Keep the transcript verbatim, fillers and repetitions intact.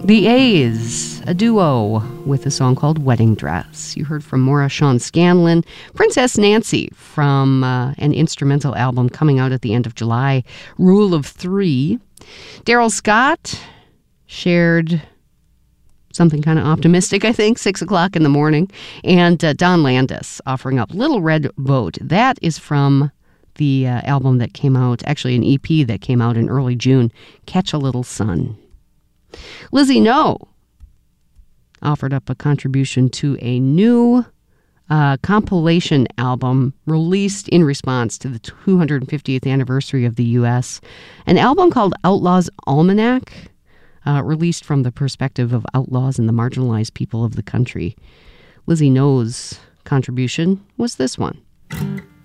The A's, a duo with a song called Wedding Dress. You heard from Maura Sean Scanlon, Princess Nancy from uh, an instrumental album coming out at the end of July, Rule of Three. Daryl Scott shared something kind of optimistic, I think, six o'clock in the morning. And uh, Don Landis offering up Little Red Boat. That is from the uh, album that came out, actually an E P that came out in early June, Catch a Little Sun. Lizzie No offered up a contribution to a new uh, compilation album released in response to the two hundred fiftieth anniversary of the U S, an album called Outlaws Almanac, uh, released from the perspective of outlaws and the marginalized people of the country. Lizzie No's contribution was this one.